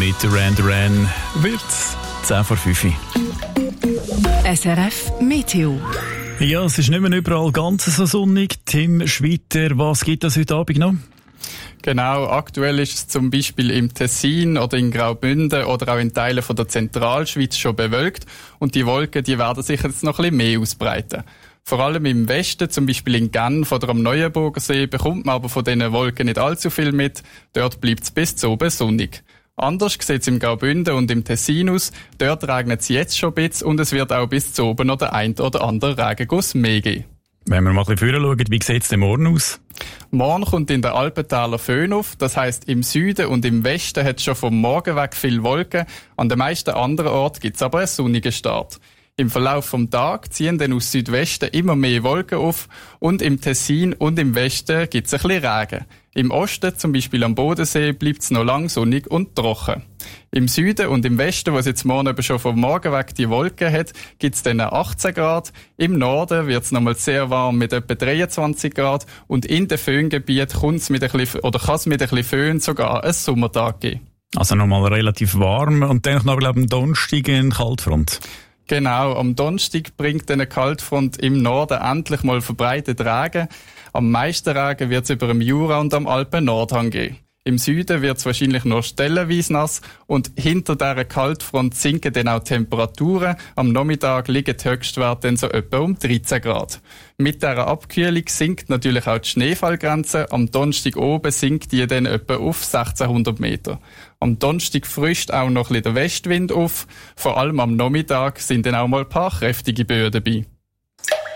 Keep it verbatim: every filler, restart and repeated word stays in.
mit Duran Duran wird zehn vor fünf. S R F Meteo. Ja, es ist nicht mehr überall ganz so sonnig. Tim Schweiter, was gibt es heute Abend noch? Genau, aktuell ist es zum Beispiel im Tessin oder in Graubünden oder auch in Teilen von der Zentralschweiz schon bewölkt und die Wolken, die werden sich jetzt noch ein bisschen mehr ausbreiten. Vor allem im Westen, zum Beispiel in Genf oder am Neuenburger See, bekommt man aber von diesen Wolken nicht allzu viel mit. Dort bleibt es bis zu oben sonnig. Anders sieht es im Graubünden und im Tessin aus. Dort regnet es jetzt schon ein bisschen und es wird auch bis zu oben noch der ein oder andere Regenguss mehr geben. Wenn wir mal ein bisschen vorher schauen, wie sieht es denn morgen aus? Morgen kommt in der Alpentaler Föhn auf. Das heisst, im Süden und im Westen hat es schon vom Morgen weg viele Wolken. An den meisten anderen Orten gibt es aber einen sonnigen Start. Im Verlauf vom Tag ziehen dann aus Südwesten immer mehr Wolken auf und im Tessin und im Westen gibt es ein bisschen Regen. Im Osten, zum Beispiel am Bodensee, bleibt es noch lang sonnig und trocken. Im Süden und im Westen, wo es jetzt morgen eben schon vom Morgen weg die Wolken hat, gibt es dann achtzehn Grad. Im Norden wird es nochmal sehr warm mit etwa dreiundzwanzig Grad und in den Föhngebieten kommt's mit ein bisschen, oder kann es mit ein bisschen Föhn sogar einen Sommertag geben. Also nochmal relativ warm und dann noch, glaube ich, am Donnerstag eine Kaltfront. Genau, am Donnerstag bringt eine Kaltfront im Norden endlich mal verbreitet Regen. Am meisten Regen wird es über dem Jura und am Alpen-Nordhang geben. Im Süden wird es wahrscheinlich noch stellenweise nass und hinter dieser Kaltfront sinken dann auch die Temperaturen. Am Nachmittag liegen die Höchstwerte dann so etwa um dreizehn Grad. Mit dieser Abkühlung sinkt natürlich auch die Schneefallgrenze. Am Donnerstag oben sinkt die dann etwa auf sechzehnhundert Meter. Am Donnerstag frischt auch noch ein bisschen der Westwind auf. Vor allem am Nachmittag sind dann auch mal ein paar kräftige Böen dabei.